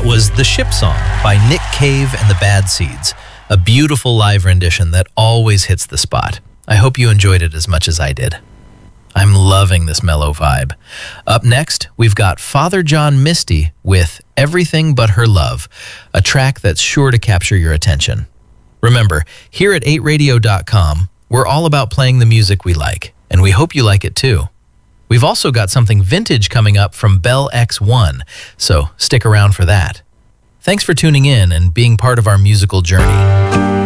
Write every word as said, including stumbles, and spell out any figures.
That was The Ship Song by Nick Cave and the Bad Seeds, a beautiful live rendition that always hits the spot. I hope you enjoyed it as much as I did. I'm loving this mellow vibe. Up next, we've got Father John Misty with Everything But Her Love, a track that's sure to capture your attention. Remember, here at eight radio dot com, we're all about playing the music we like, and we hope you like it too. We've also got something vintage coming up from Bell X one, so stick around for that. Thanks for tuning in and being part of our musical journey.